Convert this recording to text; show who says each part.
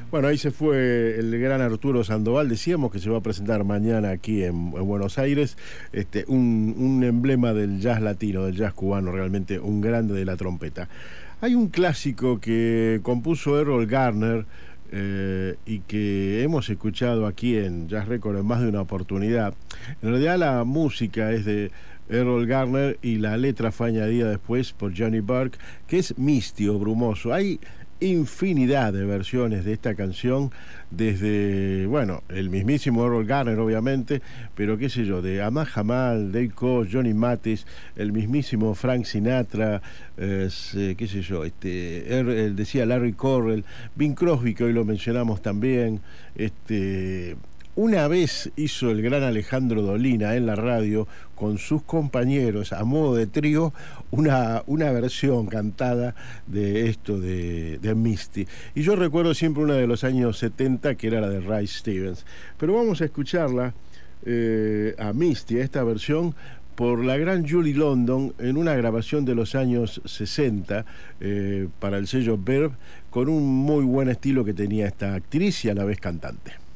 Speaker 1: Bueno, ahí se fue el gran Arturo Sandoval. Decíamos que se va a presentar mañana aquí en Buenos Aires, un emblema del jazz latino, del jazz cubano, realmente un grande de la trompeta. Hay un clásico que compuso Errol Garner y que hemos escuchado aquí en Jazz Record en más de una oportunidad. En realidad la música es de Errol Garner y la letra fue añadida después por Johnny Burke, que es Misty o Brumoso. Hay infinidad de versiones de esta canción, desde, bueno, el mismísimo Errol Garner, obviamente, pero qué sé yo, de Ahmad Jamal, Dave Koz, Johnny Mathis, el mismísimo Frank Sinatra, qué sé yo, decía Larry Correll, Bing Crosby, que hoy lo mencionamos también. Una vez hizo el gran Alejandro Dolina en la radio con sus compañeros a modo de trío una versión cantada de esto de Misty. Y yo recuerdo siempre una de los años 70 que era la de Ray Stevens. Pero vamos a escucharla a Misty, a esta versión, por la gran Julie London en una grabación de los años 60 para el sello Verve, con un muy buen estilo que tenía esta actriz y a la vez cantante.